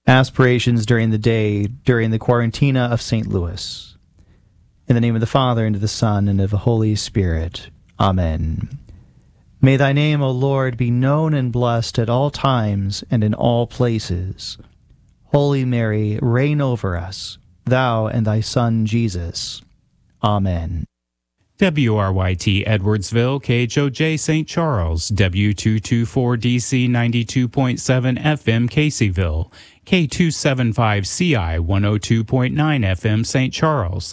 Aspirations during the day, during the Quarantina of St. Louis. In the name of the Father, and of the Son, and of the Holy Spirit. Amen. May thy name, O Lord, be known and blessed at all times and in all places. Holy Mary, reign over us, thou and thy Son Jesus. Amen. WRYT Edwardsville, KHOJ St. Charles, W224DC 92.7 FM Caseyville, K275CI 102.9 FM St. Charles,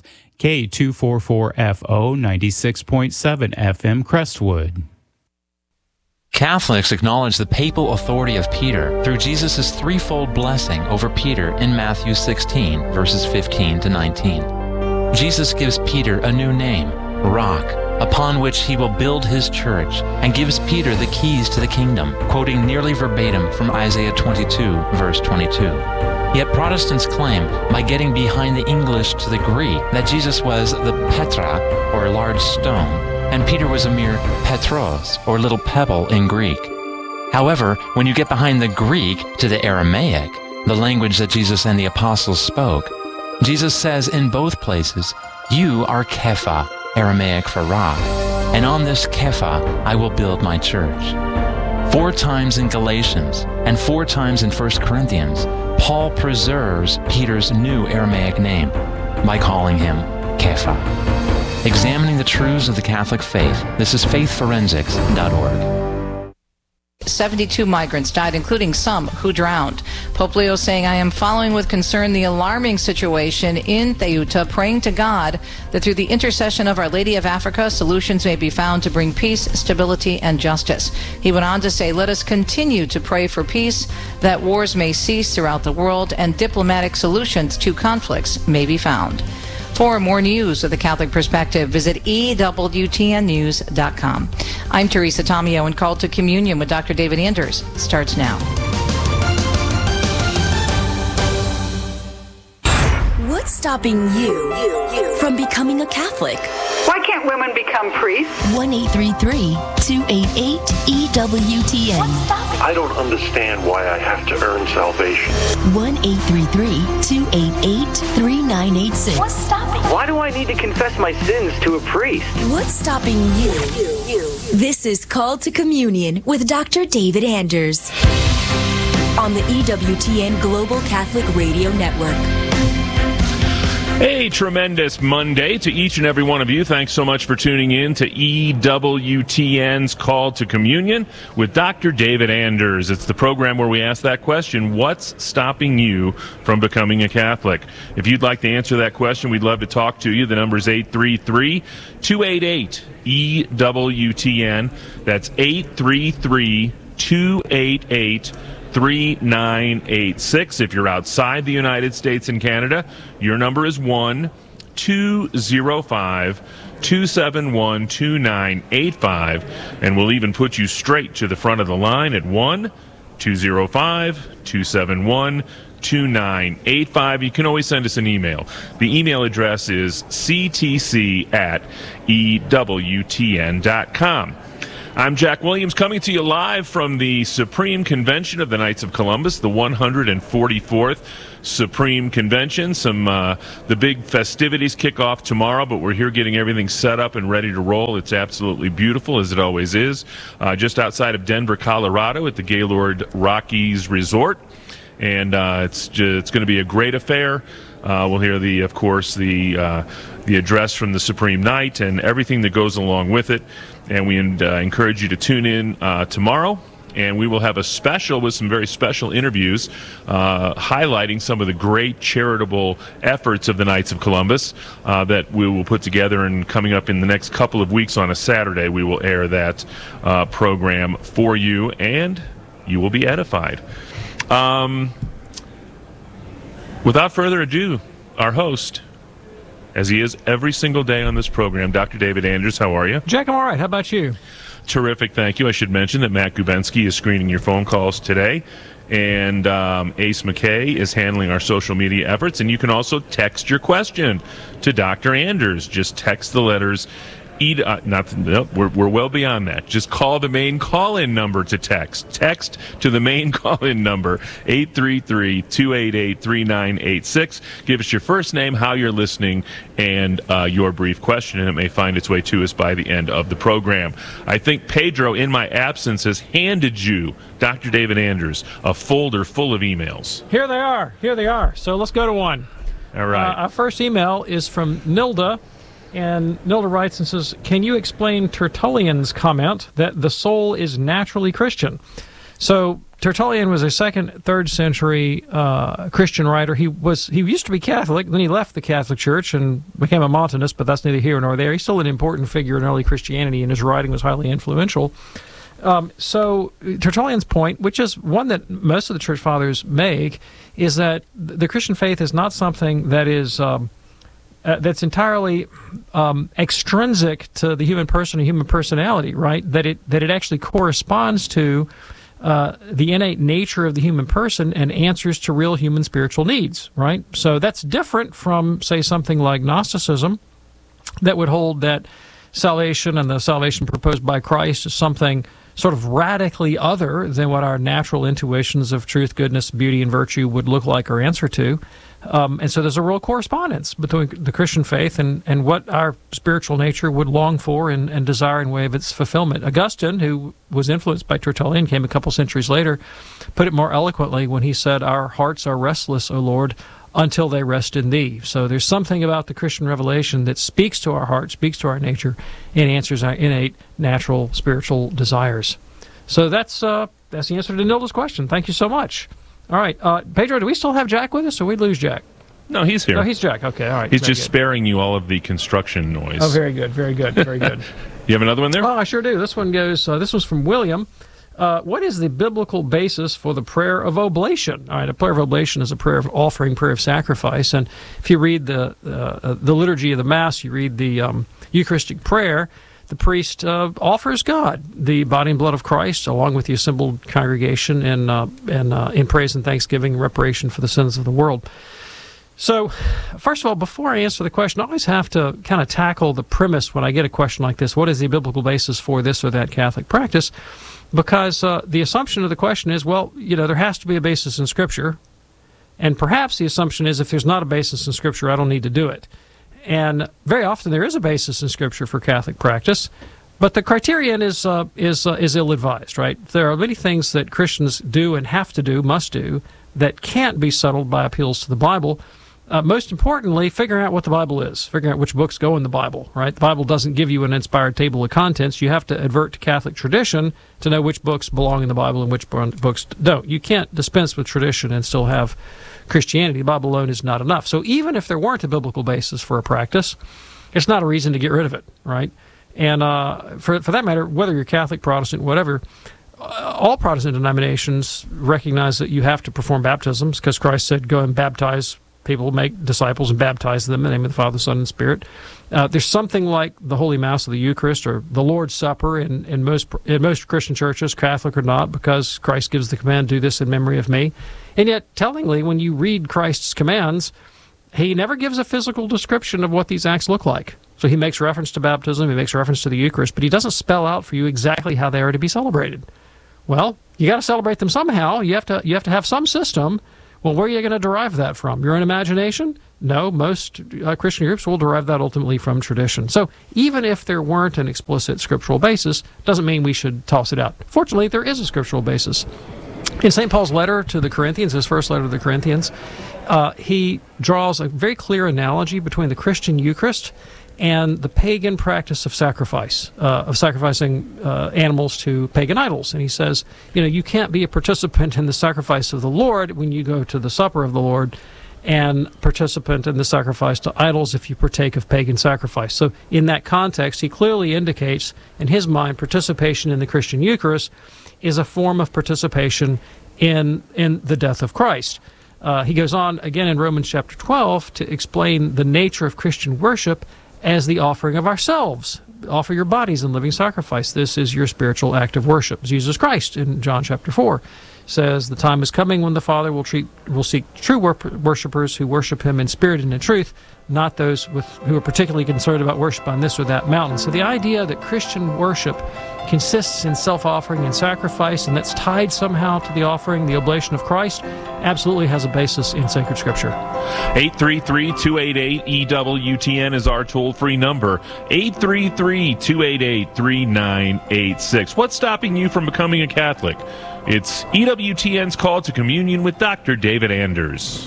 K244FO 96.7 FM Crestwood. Catholics acknowledge the papal authority of Peter through Jesus' threefold blessing over Peter in Matthew 16, verses 15 to 19. Jesus gives Peter a new name, Rock, upon which he will build his church, and gives Peter the keys to the kingdom, quoting nearly verbatim from Isaiah 22, verse 22. Yet Protestants claim, by getting behind the English to the Greek, that Jesus was the Petra, or large stone, and Peter was a mere Petros, or little pebble in Greek. However, when you get behind the Greek to the Aramaic, the language that Jesus and the apostles spoke, Jesus says in both places, "You are Kepha," Aramaic for rock, "and on this Kepha I will build my church." 4 times in Galatians and 4 times in 1 Corinthians, Paul preserves Peter's new Aramaic name by calling him Kepha. Examining the truths of the Catholic faith, this is faithforensics.org. 72 migrants died, including some who drowned. Pope Leo saying, "I am following with concern the alarming situation in Ceuta, praying to God that through the intercession of Our Lady of Africa, solutions may be found to bring peace, stability, and justice." He went on to say, "Let us continue to pray for peace, that wars may cease throughout the world, and diplomatic solutions to conflicts may be found." For more news of the Catholic Perspective, visit EWTNnews.com. I'm Teresa Tomeo, and Call to Communion with Dr. David Anders starts now. What's stopping you from becoming a Catholic? Why can't women become priests? 1-833-288-EWTN. I don't understand why I have to earn salvation. 1-833-288-3986. What's stopping? Why do I need to confess my sins to a priest? What's stopping you? This is Call to Communion with Dr. David Anders on the EWTN Global Catholic Radio Network. A tremendous Monday to each and every one of you. Thanks so much for tuning in to EWTN's Call to Communion with Dr. David Anders. It's the program where we ask that question, what's stopping you from becoming a Catholic? If you'd like to answer that question, we'd love to talk to you. The number is 833-288-EWTN. That's 833-288-3986. If you're outside the United States and Canada, your number is 1-205-271-2985, and we'll even put you straight to the front of the line at 1-205-271-2985. You can always send us an email. The email address is ctc@ewtn.com. I'm Jack Williams, coming to you live from the Supreme Convention of the Knights of Columbus, the 144th Supreme Convention. The big festivities kick off tomorrow, but we're here getting everything set up and ready to roll. It's absolutely beautiful, as it always is, just outside of Denver, Colorado, at the Gaylord Rockies Resort, and it's going to be a great affair. We'll hear the address from the Supreme Knight and everything that goes along with it. And we encourage you to tune in tomorrow. And we will have a special with some very special interviews highlighting some of the great charitable efforts of the Knights of Columbus that we will put together. And coming up in the next couple of weeks on a Saturday, we will air that program for you, and you will be edified. Without further ado, our host, as he is every single day on this program, Dr. David Anders. How are you? Jack, I'm all right. How about you? Terrific, thank you. I should mention that Matt Gubensky is screening your phone calls today, and Ace McKay is handling our social media efforts, and you can also text your question to Dr. Anders. Just text the letters We're well beyond that. Just call the main call-in number to text. Text to the main call-in number, 833-288-3986. Give us your first name, how you're listening, and your brief question, and it may find its way to us by the end of the program. I think Pedro, in my absence, has handed you, Dr. David Anders, a folder full of emails. Here they are. So let's go to one. All right. Our first email is from Nilda. And Nilda writes and says, can you explain Tertullian's comment that the soul is naturally Christian? So Tertullian was a 2nd, 3rd century Christian writer. He used to be Catholic, then he left the Catholic Church and became a Montanist, but that's neither here nor there. He's still an important figure in early Christianity, and his writing was highly influential. So Tertullian's point, which is one that most of the Church Fathers make, is that the Christian faith is not something that is... that's entirely extrinsic to the human person and human personality, right? That it actually corresponds to the innate nature of the human person and answers to real human spiritual needs, right? So that's different from, say, something like Gnosticism that would hold that salvation and the salvation proposed by Christ is something sort of radically other than what our natural intuitions of truth, goodness, beauty, and virtue would look like or answer to. And so there's a real correspondence between the Christian faith and what our spiritual nature would long for and desire in way of its fulfillment. Augustine, who was influenced by Tertullian, came a couple centuries later, put it more eloquently when he said, our hearts are restless, O Lord, until they rest in Thee. So there's something about the Christian revelation that speaks to our heart, speaks to our nature, and answers our innate, natural, spiritual desires. So that's the answer to Nilda's question. Thank you so much. All right, Pedro, do we still have Jack with us, or we lose Jack? No, he's here. No, he's Jack. Okay, all right. He's just sparing you all of the construction noise. Oh, very good, very good, very good. You have another one there? Oh, I sure do. This one goes. This was from William. What is the biblical basis for the prayer of oblation? All right, a prayer of oblation is a prayer of offering, prayer of sacrifice. And if you read the liturgy of the Mass, you read the Eucharistic prayer, the priest offers God the body and blood of Christ, along with the assembled congregation, in praise and thanksgiving, reparation for the sins of the world. So, first of all, before I answer the question, I always have to kind of tackle the premise when I get a question like this. What is the biblical basis for this or that Catholic practice? Because the assumption of the question is, well, there has to be a basis in Scripture. And perhaps the assumption is if there's not a basis in Scripture, I don't need to do it. And very often there is a basis in Scripture for Catholic practice, but the criterion is ill-advised, right? There are many things that Christians do and have to do, must do, that can't be settled by appeals to the Bible. Most importantly, figuring out what the Bible is, figuring out which books go in the Bible, right? The Bible doesn't give you an inspired table of contents. You have to advert to Catholic tradition to know which books belong in the Bible and which books don't. You can't dispense with tradition and still have Christianity. The Bible alone is not enough. So even if there weren't a biblical basis for a practice, it's not a reason to get rid of it, right? And for that matter, whether you're Catholic, Protestant, whatever, all Protestant denominations recognize that you have to perform baptisms because Christ said, go and baptize people, make disciples and baptize them in the name of the Father, Son, and Spirit. There's something like the Holy Mass of the Eucharist or the Lord's Supper in most Christian churches, Catholic or not, because Christ gives the command, do this in memory of me. And yet, tellingly, when you read Christ's commands, he never gives a physical description of what these acts look like. So he makes reference to baptism, he makes reference to the Eucharist, but he doesn't spell out for you exactly how they are to be celebrated. Well, you got to celebrate them somehow. You have to have some system. Well, where are you going to derive that from? Your own imagination? No, most Christian groups will derive that ultimately from tradition. So even if there weren't an explicit scriptural basis, doesn't mean we should toss it out. Fortunately, there is a scriptural basis. In St. Paul's letter to the Corinthians, his first letter to the Corinthians, he draws a very clear analogy between the Christian Eucharist and the pagan practice of sacrifice, of sacrificing animals to pagan idols. And he says, you can't be a participant in the sacrifice of the Lord when you go to the supper of the Lord, and participant in the sacrifice to idols if you partake of pagan sacrifice. So in that context, he clearly indicates, in his mind, participation in the Christian Eucharist is a form of participation in the death of Christ. He goes on again in Romans chapter 12 to explain the nature of Christian worship as the offering of ourselves. Offer your bodies in living sacrifice. This is your spiritual act of worship. Jesus Christ in John chapter 4 says, the time is coming when the Father will seek true worshipers who worship him in spirit and in truth. not those who are particularly concerned about worship on this or that mountain. So the idea that Christian worship consists in self-offering and sacrifice, and that's tied somehow to the offering, the oblation of Christ, absolutely has a basis in sacred Scripture. 833-288-EWTN is our toll-free number. 833-288-3986. What's stopping you from becoming a Catholic? It's EWTN's Call to Communion with Dr. David Anders.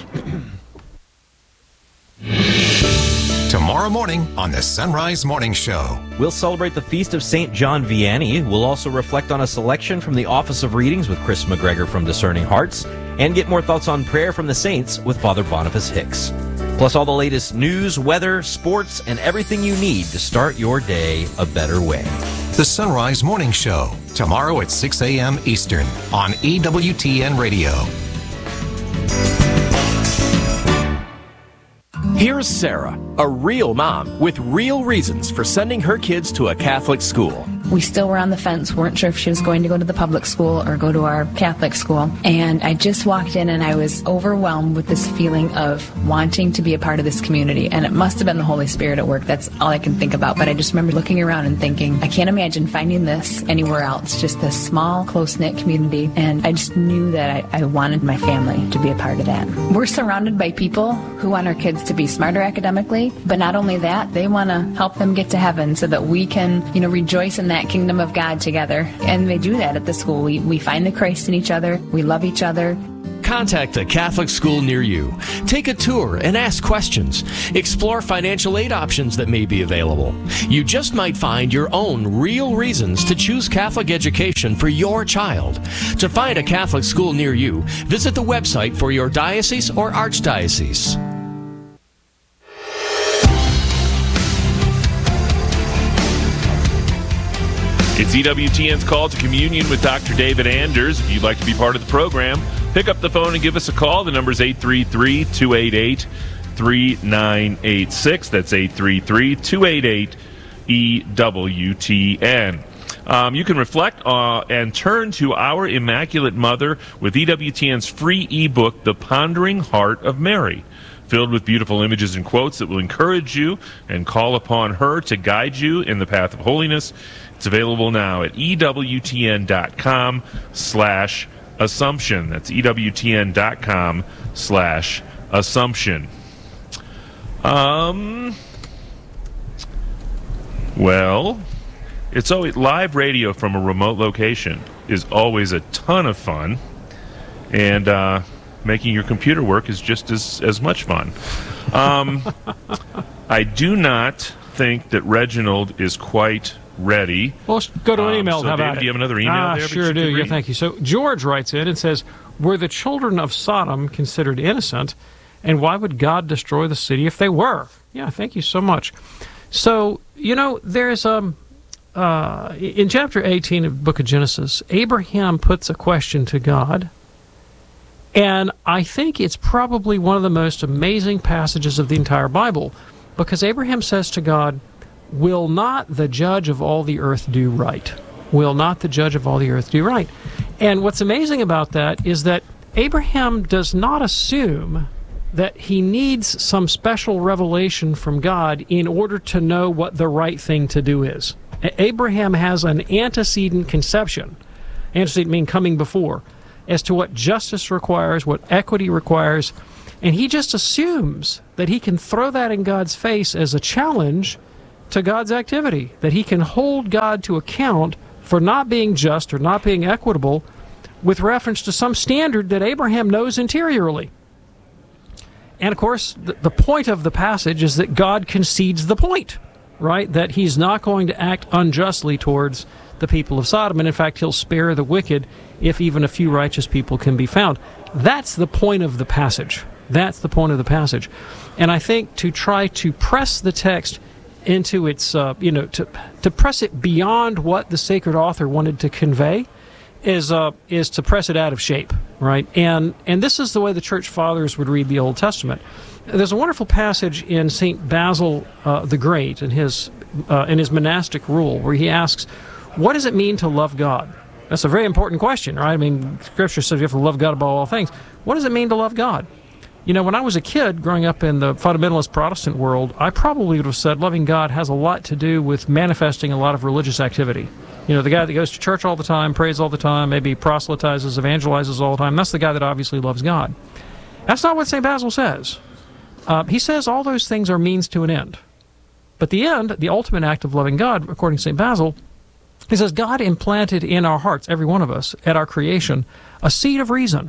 Tomorrow morning on the Sunrise Morning Show. We'll celebrate the feast of St. John Vianney. We'll also reflect on a selection from the Office of Readings with Chris McGregor from Discerning Hearts, and get more thoughts on prayer from the saints with Father Boniface Hicks. Plus all the latest news, weather, sports, and everything you need to start your day a better way. The Sunrise Morning Show, tomorrow at 6 a.m. Eastern on EWTN Radio. Here's Sarah, a real mom with real reasons for sending her kids to a Catholic school. We still were on the fence, weren't sure if she was going to go to the public school or go to our Catholic school. And I just walked in and I was overwhelmed with this feeling of wanting to be a part of this community. And it must have been the Holy Spirit at work. That's all I can think about. But I just remember looking around and thinking, I can't imagine finding this anywhere else. Just this small, close-knit community. And I just knew that I wanted my family to be a part of that. We're surrounded by people who want our kids to be smarter academically. But not only that, they want to help them get to heaven so that we can, rejoice in that kingdom of God together. And they do that at the school. We find the Christ in each other. We love each other. Contact a Catholic school near you. Take a tour and ask questions. Explore financial aid options that may be available. You just might find your own real reasons to choose Catholic education for your child. To find a Catholic school near you, visit the website for your diocese or archdiocese. It's EWTN's Call to Communion with Dr. David Anders. If you'd like to be part of the program, pick up the phone and give us a call. The number is 833-288-3986. That's 833-288-EWTN. You can reflect and turn to our Immaculate Mother with EWTN's free ebook, The Pondering Heart of Mary, filled with beautiful images and quotes that will encourage you and call upon her to guide you in the path of holiness. It's available now at EWTN.com/Assumption. That's EWTN.com/Assumption. Well, it's always live radio from a remote location is always a ton of fun, and making your computer work is just as much fun. I do not think that Reginald is quite ready. Well, go to an email. So how about David, do you have another email there? Sure do. Yeah, thank you. So George writes in and says, were the children of Sodom considered innocent, and why would God destroy the city if they were? Yeah, thank you so much. So, there's in chapter 18 of the book of Genesis, Abraham puts a question to God, and I think it's probably one of the most amazing passages of the entire Bible, because Abraham says to God, will not the judge of all the earth do right? Will not the judge of all the earth do right? And what's amazing about that is that Abraham does not assume that he needs some special revelation from God in order to know what the right thing to do is. Abraham has an antecedent conception, antecedent meaning coming before, as to what justice requires, what equity requires, and he just assumes that he can throw that in God's face as a challenge to God's activity, that he can hold God to account for not being just or not being equitable with reference to some standard that Abraham knows interiorly. And of course, the point of the passage is that God concedes the point, right? That he's not going to act unjustly towards the people of Sodom, and in fact, he'll spare the wicked if even a few righteous people can be found. That's the point of the passage. That's the point of the passage. And I think to try to press the text into its, to press it beyond what the sacred author wanted to convey is to press it out of shape, right? And this is the way the church fathers would read the Old Testament. There's a wonderful passage in St. Basil the Great in his monastic rule where he asks, what does it mean to love God? That's a very important question, right? I mean, Scripture says you have to love God above all things. What does it mean to love God? You know, when I was a kid growing up in the fundamentalist Protestant world, I probably would have said loving God has a lot to do with manifesting a lot of religious activity. You know, the guy that goes to church all the time, prays all the time, maybe proselytizes, evangelizes all the time, that's the guy that obviously loves God. That's not what St. Basil says. He says all those things are means to an end. But the end, the ultimate act of loving God, according to St. Basil, he says God implanted in our hearts, every one of us, at our creation, a seed of reason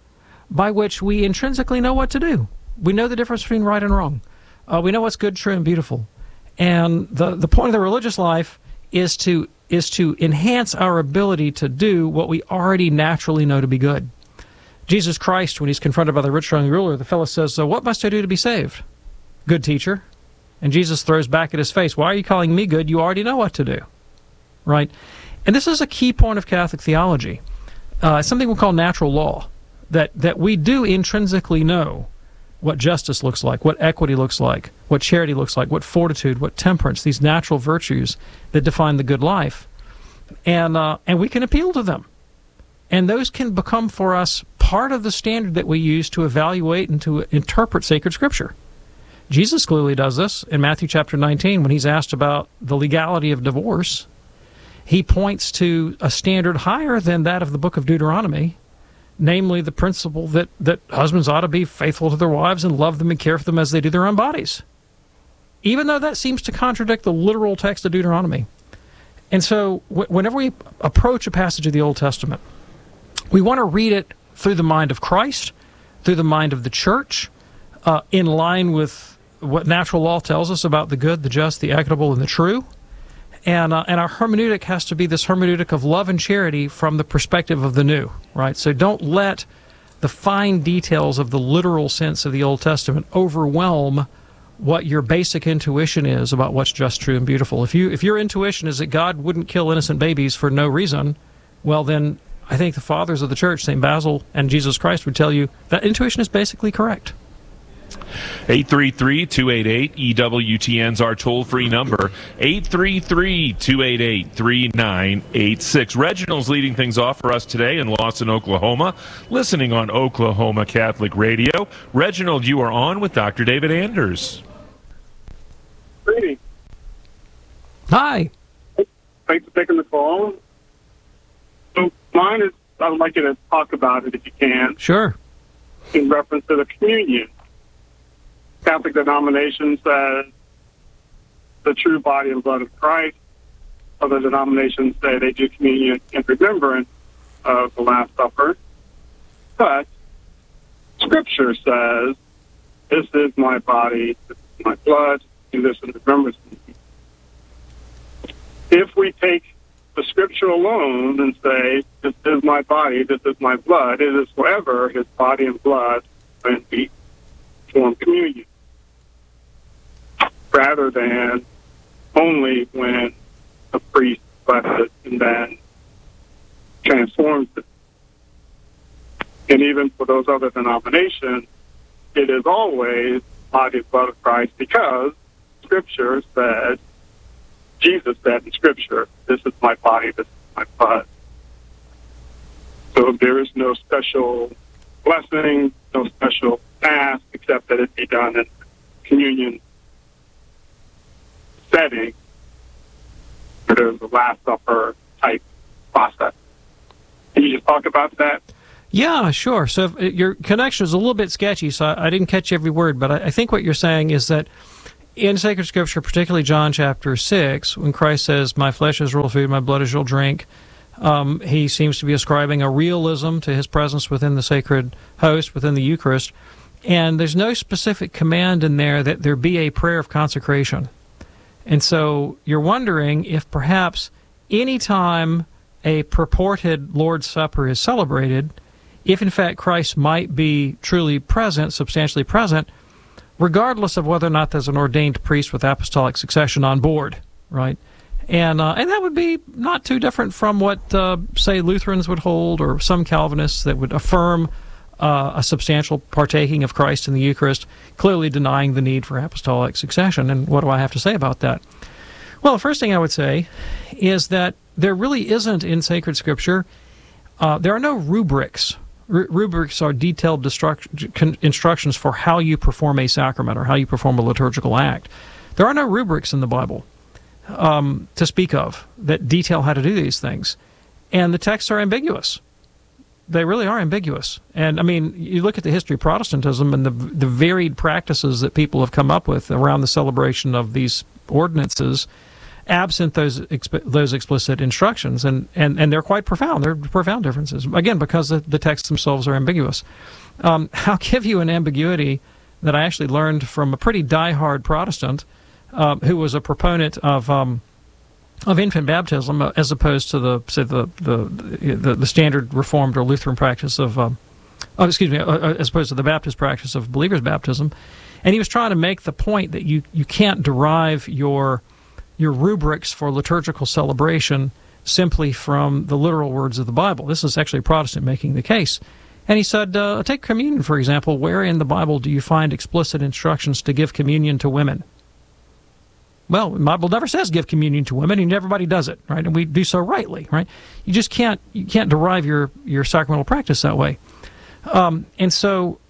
by which we intrinsically know what to do. We know the difference between right and wrong. We know what's good, true, and beautiful. And the point of the religious life is to enhance our ability to do what we already naturally know to be good. Jesus Christ, when he's confronted by the rich young ruler, the fellow says, "So what must I do to be saved? Good teacher." And Jesus throws back at his face, "Why are you calling me good? You already know what to do." Right? And this is a key point of Catholic theology. Something we call natural law, that we do intrinsically know what justice looks like, what equity looks like, what charity looks like, what fortitude, what temperance, these natural virtues that define the good life. And we can appeal to them. And those can become for us part of the standard that we use to evaluate and to interpret sacred Scripture. Jesus clearly does this in Matthew chapter 19 when he's asked about the legality of divorce. He points to a standard higher than that of the book of Deuteronomy, namely the principle that husbands ought to be faithful to their wives and love them and care for them as they do their own bodies, even though that seems to contradict the literal text of Deuteronomy. And so whenever we approach a passage of the Old Testament, we want to read it through the mind of Christ, through the mind of the Church, in line with what natural law tells us about the good, the just, the equitable, and the true. And our hermeneutic has to be this hermeneutic of love and charity from the perspective of the new, right? So don't let the fine details of the literal sense of the Old Testament overwhelm what your basic intuition is about what's just, true, and beautiful. If your intuition is that God wouldn't kill innocent babies for no reason, well then I think the fathers of the Church, St. Basil and Jesus Christ, would tell you that intuition is basically correct. 833-288-EWTN's our toll-free number, 833-288-3986. Reginald's leading things off for us today in Lawson, Oklahoma, listening on Oklahoma Catholic Radio. Reginald, you are on with Dr. David Anders. Greetings. Hi. Thanks for taking the call. So mine is, I would like you to talk about it if you can. Sure. In reference to the communion. Catholic denomination says the true body and blood of Christ. Other denominations say they do communion in remembrance of the Last Supper. But Scripture says, this is my body, this is my blood, do this in remembrance of me. If we take the Scripture alone and say, this is my body, this is my blood, it is forever his body and blood when we form communion, rather than only when a priest blesses it and then transforms it. And even for those other denominations, it is always body and blood of Christ, because Scripture said, Jesus said in Scripture, this is my body, this is my blood. So there is no special blessing, no special fast, except that it be done in communion setting, where there's a Last Supper type process. Can you just talk about that? Yeah, sure. So your connection is a little bit sketchy, so I didn't catch every word, but I think what you're saying is that in sacred Scripture, particularly John chapter 6, when Christ says, my flesh is real food, my blood is real drink, he seems to be ascribing a realism to his presence within the sacred host, within the Eucharist, and there's no specific command in there that there be a prayer of consecration. And so you're wondering if perhaps any time a purported Lord's Supper is celebrated, if in fact Christ might be truly present, substantially present, regardless of whether or not there's an ordained priest with apostolic succession on board, right? And that would be not too different from what, say, Lutherans would hold, or some Calvinists that would affirm a substantial partaking of Christ in the Eucharist, clearly denying the need for apostolic succession. And what do I have to say about that? Well, the first thing I would say is that there really isn't in sacred Scripture, there are no rubrics Rubrics are detailed instructions for how you perform a sacrament or how you perform a liturgical act. There are no rubrics in the Bible to speak of that detail how to do these things. And the texts are ambiguous. They really are ambiguous. And, I mean, you look at the history of Protestantism and the varied practices that people have come up with around the celebration of these ordinances, absent those explicit instructions. And they're quite profound. They're profound differences, again, because the texts themselves are ambiguous. I'll give you an ambiguity that I actually learned from a pretty diehard Protestant who was a proponent of infant baptism, as opposed to the standard Reformed or Lutheran practice as opposed to the Baptist practice of believers' baptism. And he was trying to make the point that you can't derive your rubrics for liturgical celebration simply from the literal words of the Bible. This is actually a Protestant making the case. And he said, take communion, for example. Where in the Bible do you find explicit instructions to give communion to women? Well, the Bible never says give communion to women, and everybody does it, right? And we do so rightly, right? You just can't derive your sacramental practice that way. And so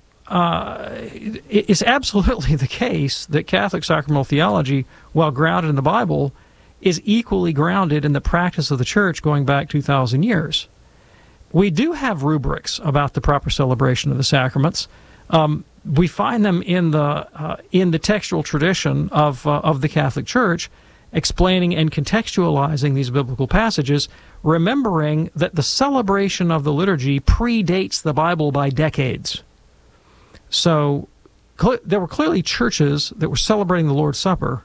it's absolutely the case that Catholic sacramental theology, while grounded in the Bible, is equally grounded in the practice of the Church going back 2,000 years. We do have rubrics about the proper celebration of the sacraments. We find them in the textual tradition of the Catholic Church, explaining and contextualizing these biblical passages, remembering that the celebration of the liturgy predates the Bible by decades. So there were clearly churches that were celebrating the Lord's Supper.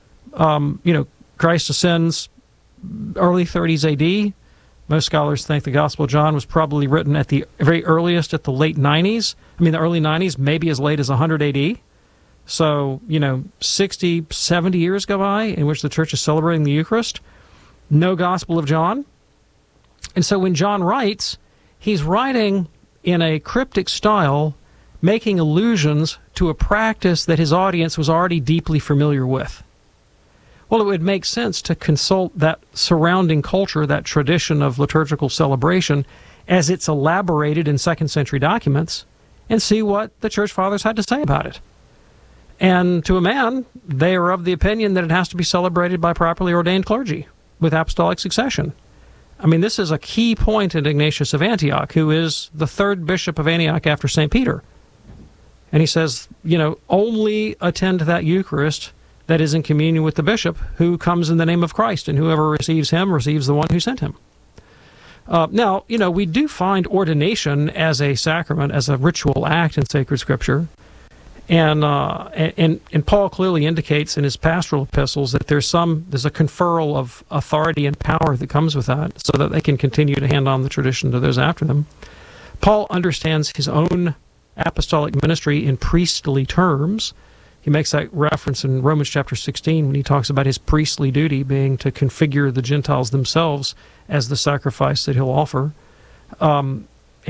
Christ ascends early 30s A.D. Most scholars think the Gospel of John was probably written at the very earliest at the late 90s. I mean, the early 90s, maybe as late as 100 A.D. So, 60, 70 years go by in which the church is celebrating the Eucharist. No Gospel of John. And so when John writes, he's writing in a cryptic style, making allusions to a practice that his audience was already deeply familiar with. Well, it would make sense to consult that surrounding culture, that tradition of liturgical celebration, as it's elaborated in second century documents, and see what the Church Fathers had to say about it. And to a man, they are of the opinion that it has to be celebrated by properly ordained clergy with apostolic succession. I mean, this is a key point in Ignatius of Antioch, who is the third bishop of Antioch after St. Peter. And he says, only attend to that Eucharist that is in communion with the bishop, who comes in the name of Christ, and whoever receives him receives the one who sent him. Now, we do find ordination as a sacrament, as a ritual act in sacred Scripture, and Paul clearly indicates in his pastoral epistles that there's a conferral of authority and power that comes with that, so that they can continue to hand on the tradition to those after them. Paul understands his own apostolic ministry in priestly terms. He makes that reference in Romans chapter 16 when he talks about his priestly duty being to configure the Gentiles themselves as the sacrifice that he'll offer. And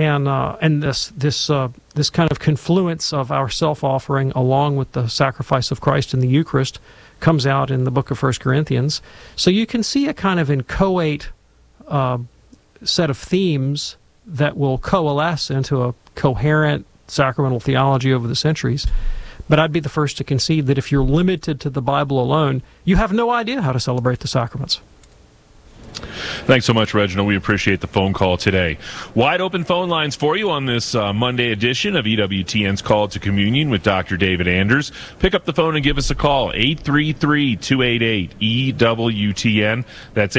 this kind of confluence of our self-offering along with the sacrifice of Christ in the Eucharist comes out in the book of 1 Corinthians. So you can see a kind of inchoate set of themes that will coalesce into a coherent sacramental theology over the centuries. But I'd be the first to concede that if you're limited to the Bible alone, you have no idea how to celebrate the sacraments. Thanks so much, Reginald. We appreciate the phone call today. Wide open phone lines for you on this Monday edition of EWTN's Call to Communion with Dr. David Anders. Pick up the phone and give us a call, 833-288-EWTN. That's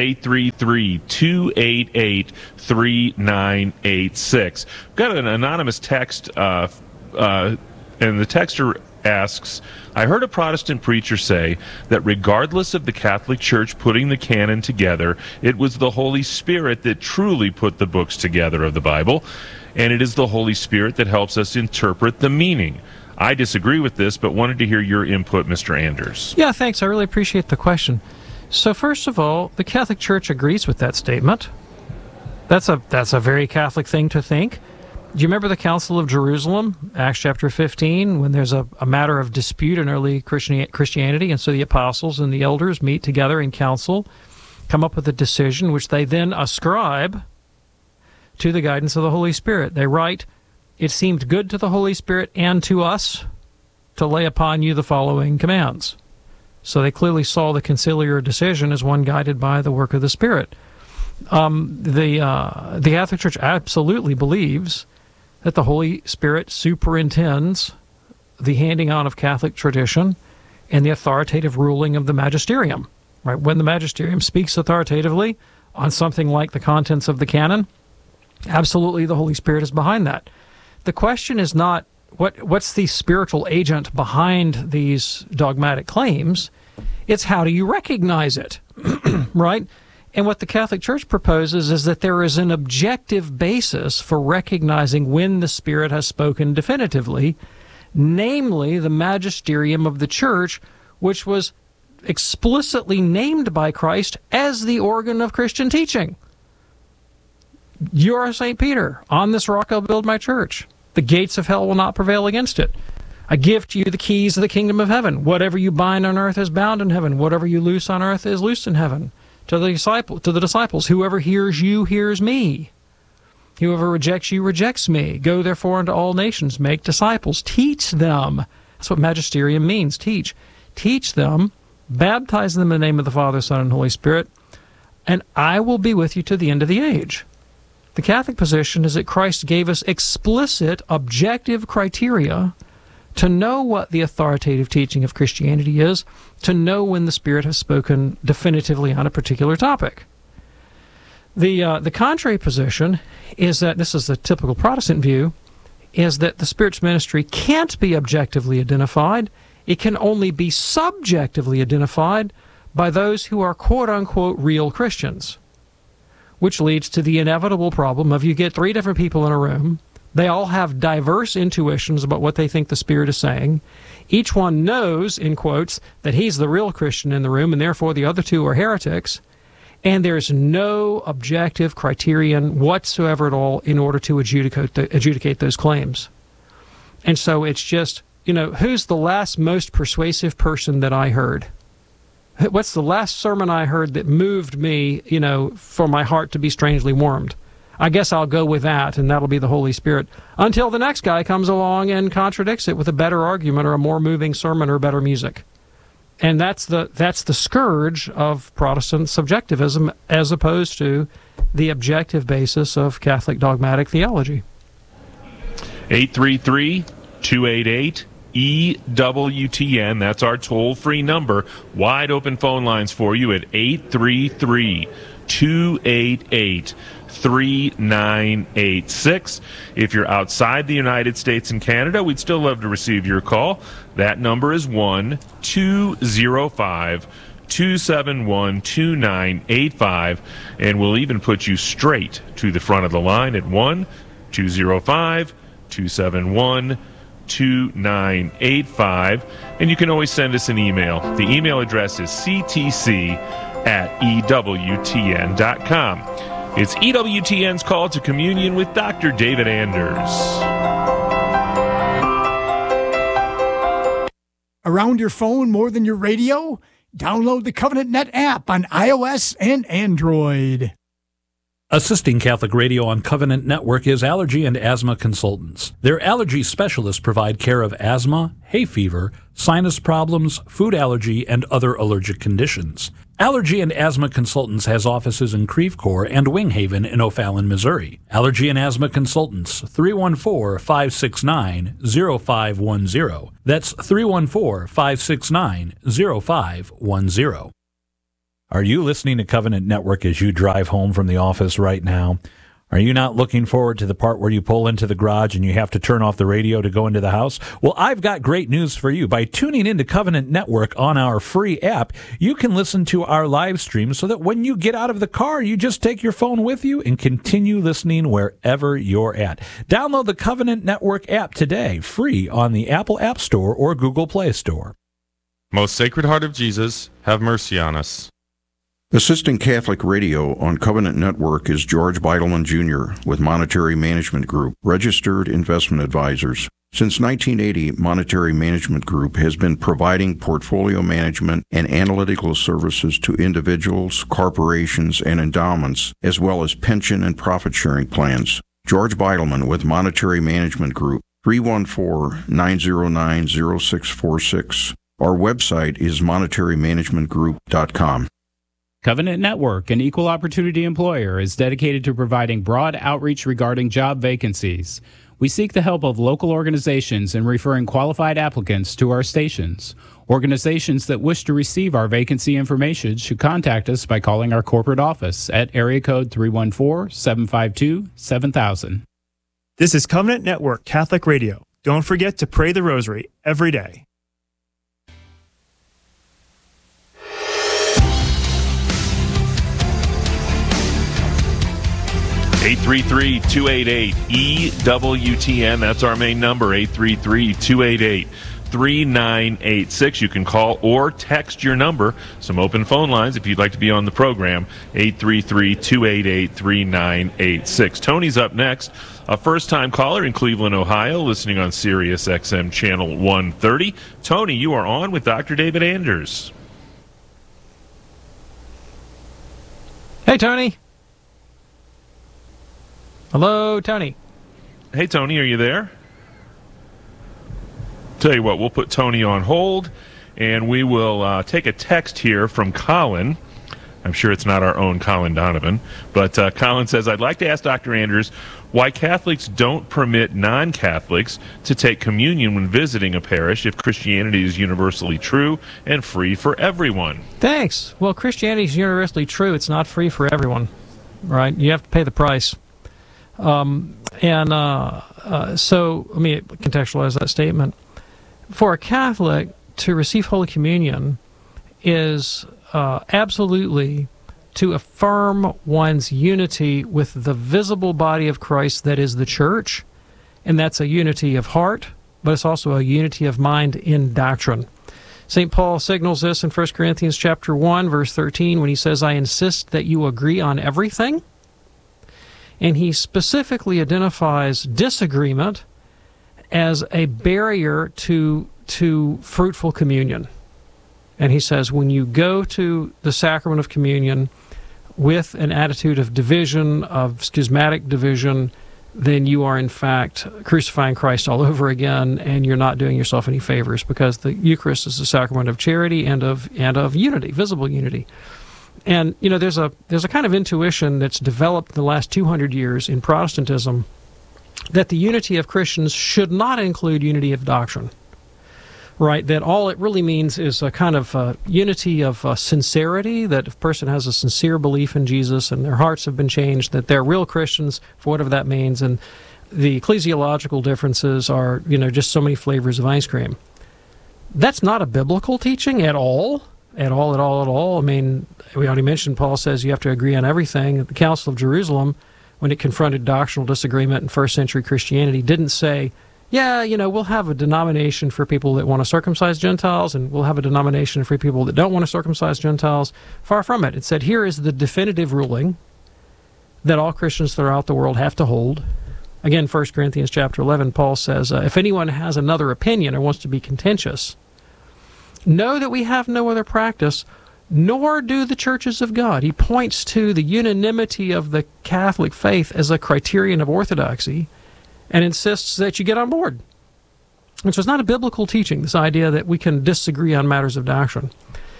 833-288-3986. We've got an anonymous text, and the texter asks, I heard a Protestant preacher say that regardless of the Catholic Church putting the canon together, it was the Holy Spirit that truly put the books together of the Bible, and it is the Holy Spirit that helps us interpret the meaning. I disagree with this, but wanted to hear your input, Mr. Anders. Yeah, thanks. I really appreciate the question. So first of all, the Catholic Church agrees with that statement. That's a very Catholic thing to think. Do you remember the Council of Jerusalem, Acts chapter 15, when there's a matter of dispute in early Christianity, and so the apostles and the elders meet together in council, come up with a decision which they then ascribe to the guidance of the Holy Spirit. They write, "It seemed good to the Holy Spirit and to us to lay upon you the following commands." So they clearly saw the conciliar decision as one guided by the work of the Spirit. The Catholic Church absolutely believes that the Holy Spirit superintends the handing on of Catholic tradition and the authoritative ruling of the magisterium. Right? When the magisterium speaks authoritatively on something like the contents of the canon, absolutely the Holy Spirit is behind that. The question is not what's the spiritual agent behind these dogmatic claims. It's how do you recognize it, right? And what the Catholic Church proposes is that there is an objective basis for recognizing when the Spirit has spoken definitively, namely the magisterium of the Church, which was explicitly named by Christ as the organ of Christian teaching. You are St. Peter. On this rock I'll build my church. The gates of hell will not prevail against it. I give to you the keys of the kingdom of heaven. Whatever you bind on earth is bound in heaven. Whatever you loose on earth is loosed in heaven. To the disciples, whoever hears you hears me. Whoever rejects you rejects me. Go therefore into all nations, make disciples, teach them. That's what magisterium means, teach. Teach them, baptize them in the name of the Father, Son, and Holy Spirit, and I will be with you to the end of the age. The Catholic position is that Christ gave us explicit, objective criteria to know what the authoritative teaching of Christianity is, to know when the Spirit has spoken definitively on a particular topic. The contrary position is that, this is the typical Protestant view, is that the Spirit's ministry can't be objectively identified. It can only be subjectively identified by those who are quote-unquote real Christians, which leads to the inevitable problem of you get three different people in a room. They all have diverse intuitions about what they think the Spirit is saying. Each one knows, in quotes, that he's the real Christian in the room, and therefore the other two are heretics. And there's no objective criterion whatsoever at all in order to adjudicate those claims. And so it's just, who's the last most persuasive person that I heard? What's the last sermon I heard that moved me, for my heart to be strangely warmed? I guess I'll go with that, and that'll be the Holy Spirit, until the next guy comes along and contradicts it with a better argument or a more moving sermon or better music. And that's the scourge of Protestant subjectivism as opposed to the objective basis of Catholic dogmatic theology. 833-288-EWTN. That's our toll-free number. Wide open phone lines for you at 833-288-3986. If you're outside the United States and Canada, we'd still love to receive your call. That number is 1-205-271-2985, and we'll even put you straight to the front of the line at 1-205-271-2985, and you can always send us an email. The email address is ctc@ewtn.com. It's EWTN's Call to Communion with Dr. David Anders. Around your phone more than your radio? Download the Covenant Net app on iOS and Android. Assisting Catholic Radio on Covenant Network is Allergy and Asthma Consultants. Their allergy specialists provide care of asthma, hay fever, sinus problems, food allergy, and other allergic conditions. Allergy and Asthma Consultants has offices in Creve Coeur and Winghaven in O'Fallon, Missouri. Allergy and Asthma Consultants, 314-569-0510. That's 314-569-0510. Are you listening to Covenant Network as you drive home from the office right now? Are you not looking forward to the part where you pull into the garage and you have to turn off the radio to go into the house? Well, I've got great news for you. By tuning into Covenant Network on our free app, you can listen to our live stream so that when you get out of the car, you just take your phone with you and continue listening wherever you're at. Download the Covenant Network app today, free on the Apple App Store or Google Play Store. Most Sacred Heart of Jesus, have mercy on us. Assisting Catholic Radio on Covenant Network is George Beidelman Jr. with Monetary Management Group, registered investment advisors. Since 1980, Monetary Management Group has been providing portfolio management and analytical services to individuals, corporations, and endowments, as well as pension and profit-sharing plans. George Beidelman with Monetary Management Group, 314-909-0646. Our website is monetarymanagementgroup.com. Covenant Network, an equal opportunity employer, is dedicated to providing broad outreach regarding job vacancies. We seek the help of local organizations in referring qualified applicants to our stations. Organizations that wish to receive our vacancy information should contact us by calling our corporate office at area code 314-752-7000. This is Covenant Network Catholic Radio. Don't forget to pray the rosary every day. (833-288-EWTN). That's our main number, 833-288-3986. You can call or text your number. Some open phone lines if you'd like to be on the program, 833-288-3986. Tony's up next, a first-time caller in Cleveland, Ohio, listening on Sirius XM Channel 130. Tony, you are on with Dr. David Anders. Hey, Tony. Hello, Tony. Hey, Tony, are you there? Tell you what, we'll put Tony on hold, and we will take a text here from Colin. I'm sure it's not our own Colin Donovan, but Colin says, I'd like to ask Dr. Anders why Catholics don't permit non-Catholics to take communion when visiting a parish if Christianity is universally true and free for everyone. Thanks. Well, Christianity is universally true. It's not free for everyone, right? You have to pay the price. So let me contextualize that statement. For a Catholic to receive Holy Communion is absolutely to affirm one's unity with the visible body of Christ that is the Church, and that's a unity of heart, but it's also a unity of mind in doctrine. St. Paul signals this in 1 Corinthians chapter 1, verse 13, when he says, I insist that you agree on everything. And he specifically identifies disagreement as a barrier to fruitful communion. And he says, when you go to the sacrament of communion with an attitude of division, of schismatic division, then you are in fact crucifying Christ all over again, and you're not doing yourself any favors, because the Eucharist is a sacrament of charity and of unity, visible unity. And, you know, there's a kind of intuition that's developed in the last 200 years in Protestantism that the unity of Christians should not include unity of doctrine, right? That all it really means is a kind of unity of sincerity, that if a person has a sincere belief in Jesus and their hearts have been changed, that they're real Christians, for whatever that means, and the ecclesiological differences are, you know, just so many flavors of ice cream. That's not a biblical teaching at all. At all. I mean, we already mentioned Paul says you have to agree on everything. The Council of Jerusalem, when it confronted doctrinal disagreement in first century Christianity, didn't say, yeah, you know, we'll have a denomination for people that want to circumcise Gentiles, and we'll have a denomination for people that don't want to circumcise Gentiles. Far from it. It said, here is the definitive ruling that all Christians throughout the world have to hold. Again, 1 Corinthians chapter 11, Paul says, if anyone has another opinion or wants to be contentious, know that we have no other practice, nor do the churches of God. He points to the unanimity of the Catholic faith as a criterion of orthodoxy and insists that you get on board. And so it's not a biblical teaching, this idea that we can disagree on matters of doctrine.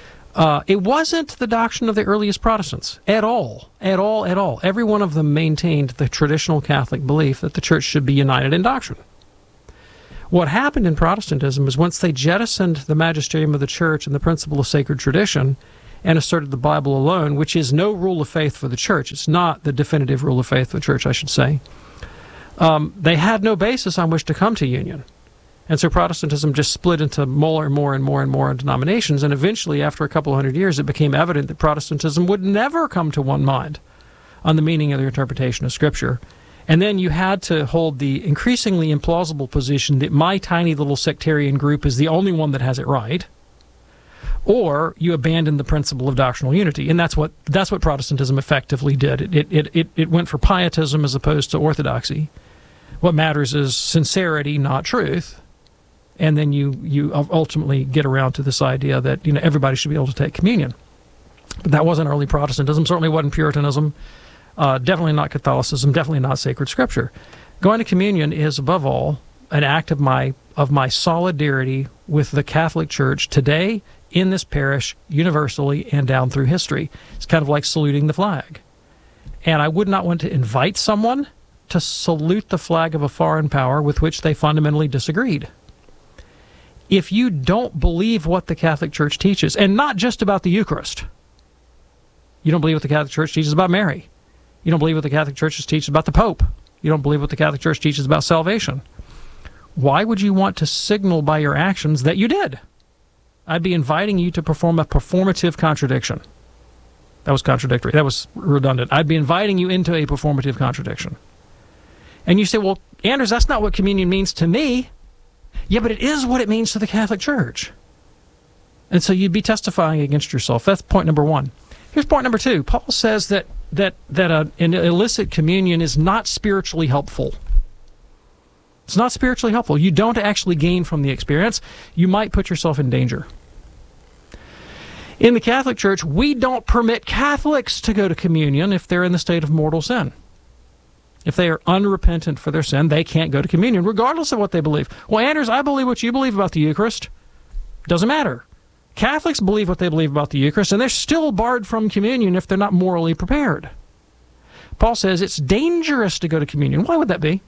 It wasn't the doctrine of the earliest Protestants at all. Every one of them maintained the traditional Catholic belief that the church should be united in doctrine. What happened in Protestantism is once they jettisoned the magisterium of the church and the principle of sacred tradition and asserted the Bible alone, which is no rule of faith for the church. It's not the definitive rule of faith for the church, I should say. They had no basis on which to come to union. And so Protestantism just split into more denominations, and eventually, after a couple of hundred years, it became evident that Protestantism would never come to one mind on the meaning of the interpretation of Scripture. And then you had to hold the increasingly implausible position that my tiny little sectarian group is the only one that has it right, or you abandon the principle of doctrinal unity. And that's what Protestantism effectively did. It went for pietism as opposed to orthodoxy, What matters is sincerity, not truth. And then you ultimately get around to this idea that everybody should be able to take communion. But that wasn't early Protestantism, certainly wasn't Puritanism, definitely not Catholicism, definitely not sacred Scripture. Going to communion is, above all, an act of my solidarity with the Catholic Church today, in this parish, universally, and down through history. It's kind of like saluting the flag. And I would not want to invite someone to salute the flag of a foreign power with which they fundamentally disagreed. If you don't believe what the Catholic Church teaches, and not just about the Eucharist, you don't believe what the Catholic Church teaches about Mary, you don't believe what the Catholic Church teaches about the Pope, you don't believe what the Catholic Church teaches about salvation, why would you want to signal by your actions that you did? I'd be inviting you to perform a performative contradiction. That was contradictory. That was redundant. I'd be inviting you into a performative contradiction. And you say, well, Anders, that's not what communion means to me. Yeah, but it is what it means to the Catholic Church. And so you'd be testifying against yourself. That's point number one. Here's point number two. Paul says that an illicit communion is not spiritually helpful. It's not spiritually helpful. You don't actually gain from the experience. You might put yourself in danger. In the Catholic Church, we don't permit Catholics to go to communion if they're in the state of mortal sin. If they are unrepentant for their sin, they can't go to communion, regardless of what they believe. Well, Anders, I believe what you believe about the Eucharist. Doesn't matter. Catholics believe what they believe about the Eucharist, and they're still barred from communion if they're not morally prepared. Paul says it's dangerous to go to communion. Why would that be?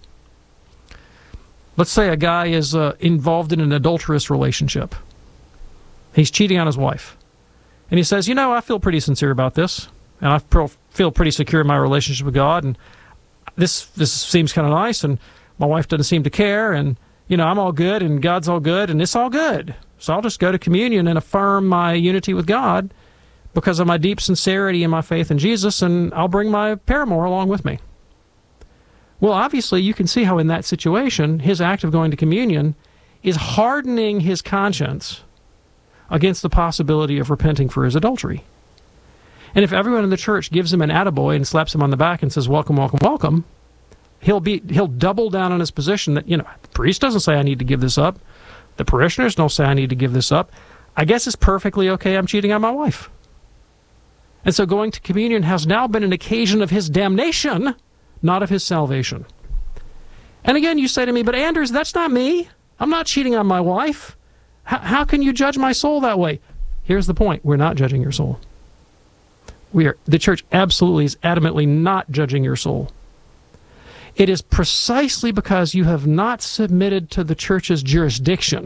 Let's say a guy is involved in an adulterous relationship. He's cheating on his wife. And he says, I feel pretty sincere about this, and I feel pretty secure in my relationship with God, and this seems kind of nice, and my wife doesn't seem to care, and, I'm all good, and God's all good, and it's all good. So I'll just go to communion and affirm my unity with God because of my deep sincerity and my faith in Jesus, and I'll bring my paramour along with me. Well, obviously, you can see how in that situation, his act of going to communion is hardening his conscience against the possibility of repenting for his adultery. And if everyone in the church gives him an attaboy and slaps him on the back and says, welcome, welcome, welcome, he'll double down on his position that, the priest doesn't say I need to give this up. The parishioners don't say I need to give this up. I guess it's perfectly okay I'm cheating on my wife. And so going to communion has now been an occasion of his damnation, not of his salvation. And again, you say to me, but Anders, that's not me. I'm not cheating on my wife. How can you judge my soul that way? Here's the point. We're not judging your soul. The church absolutely is adamantly not judging your soul. It is precisely because you have not submitted to the church's jurisdiction.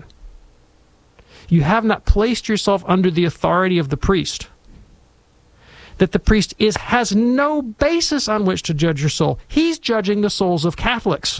You have not placed yourself under the authority of the priest. That the priest has no basis on which to judge your soul. He's judging the souls of Catholics.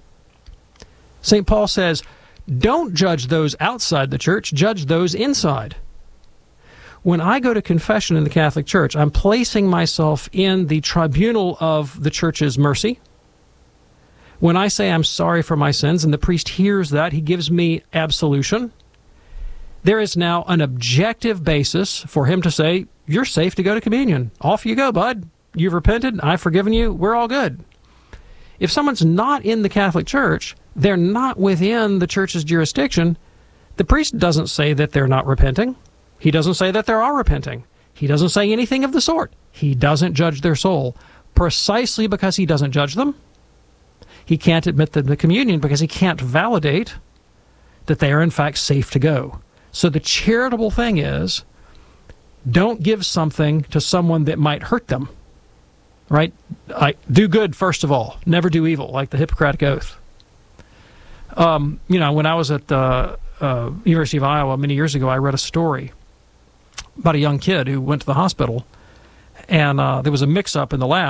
St. Paul says, don't judge those outside the church, judge those inside. When I go to confession in the Catholic Church, I'm placing myself in the tribunal of the church's mercy. When I say I'm sorry for my sins and the priest hears that, he gives me absolution. There is now an objective basis for him to say, you're safe to go to communion. Off you go, bud. You've repented. I've forgiven you. We're all good. If someone's not in the Catholic Church, they're not within the church's jurisdiction. The priest doesn't say that they're not repenting. He doesn't say that they are repenting. He doesn't say anything of the sort. He doesn't judge their soul. Precisely because he doesn't judge them, he can't admit them to communion because he can't validate that they are in fact safe to go. So the charitable thing is, don't give something to someone that might hurt them. Right? Do good, first of all. Never do evil, like the Hippocratic Oath. When I was at the University of Iowa many years ago, I read a story about a young kid who went to the hospital, and there was a mix-up in the lab.